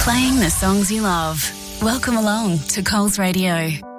Playing the songs you love. Welcome along to Coles Radio.